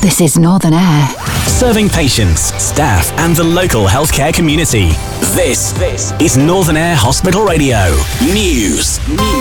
This is Northern Air. Serving patients, staff and the local healthcare community. This is Northern Air Hospital Radio. News.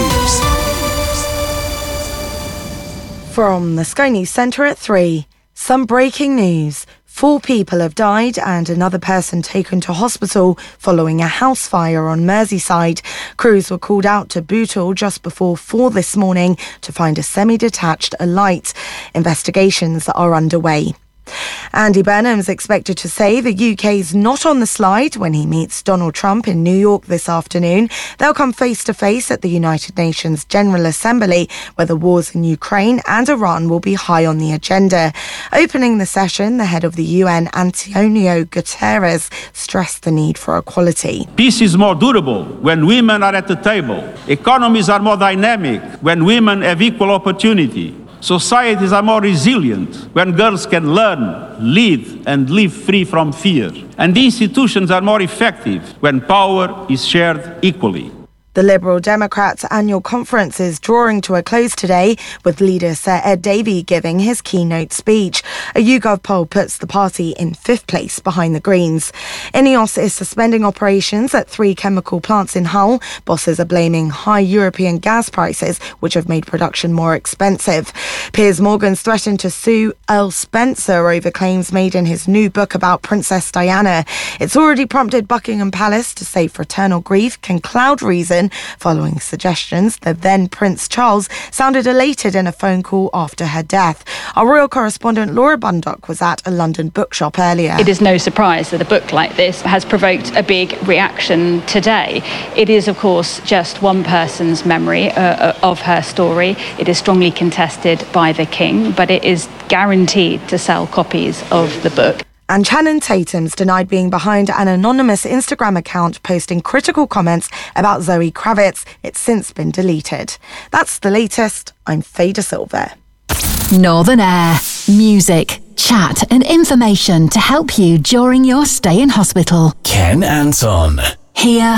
From the Sky News Centre at 3, some breaking news. 4 people have died and another person taken to hospital following a house fire on Merseyside. Crews were called out to Bootle just before 4 this morning to find a semi-detached alight. Investigations are underway. Andy Burnham's expected to say the UK's not on the slide when he meets Donald Trump in New York this afternoon. They'll come face-to-face at the United Nations General Assembly, where the wars in Ukraine and Iran will be high on the agenda. Opening the session, the head of the UN, Antonio Guterres, stressed the need for equality. Peace is more durable when women are at the table. Economies are more dynamic when women have equal opportunity. Societies are more resilient when girls can learn, lead, and live free from fear. And the institutions are more effective when power is shared equally. The Liberal Democrats' annual conference is drawing to a close today, with leader Sir Ed Davey giving his keynote speech. A YouGov poll puts the party in 5th place behind the Greens. INEOS is suspending operations at 3 chemical plants in Hull. Bosses are blaming high European gas prices, which have made production more expensive. Piers Morgan's threatened to sue Earl Spencer over claims made in his new book about Princess Diana. It's already prompted Buckingham Palace to say fraternal grief can cloud reason, following suggestions that then Prince Charles sounded elated in a phone call after her death. Our royal correspondent Laura Bundock was at a London bookshop earlier. It is no surprise that a book like this has provoked a big reaction today. It is, of course, just one person's memory of her story. It is strongly contested by the King, but it is guaranteed to sell copies of the book. And Channing Tatum's denied being behind an anonymous Instagram account posting critical comments about Zoe Kravitz. It's since been deleted. That's the latest. I'm Faye De Silva. Northern Air. Music, chat and information to help you during your stay in hospital. Ken Anton. Here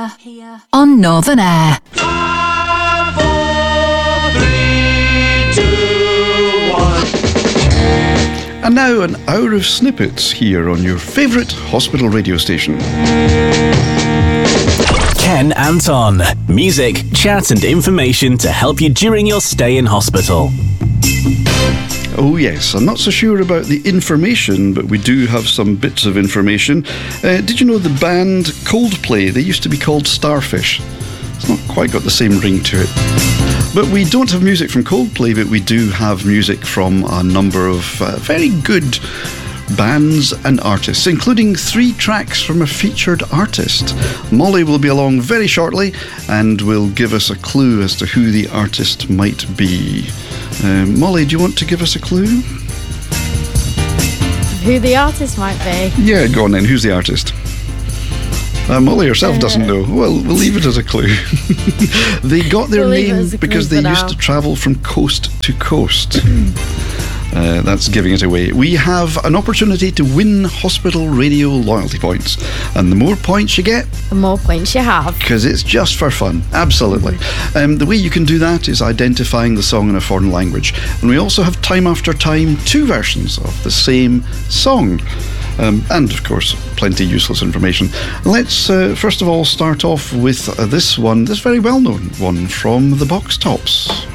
on Northern Air. 5, 4, 3, 2, 1. And now an hour of snippets here on your favourite hospital radio station. Ken Anton. Music, chat and information to help you during your stay in hospital. Oh yes, I'm not so sure about the information, but we do have some bits of information. Did you know the band Coldplay? They used to be called Starfish. It's not quite got the same ring to it. But we don't have music from Coldplay, but we do have music from a number of very good bands and artists, including 3 tracks from a featured artist. Molly will be along very shortly and will give us a clue as to who the artist might be. Molly, do you want to give us a clue? Who the artist might be? Yeah, go on then. Who's the artist? Molly herself doesn't know. Well, we'll leave it as a clue. They got their name because they used to travel from coast to coast. That's giving it away. We have an opportunity to win hospital radio loyalty points. And the more points you get, the more points you have. Because it's just for fun. Absolutely. The way you can do that is identifying the song in a foreign language. And we also have time after time 2 versions of the same song. And, of course, plenty useless information. Let's, first of all, start off with this very well-known one from the Box Tops.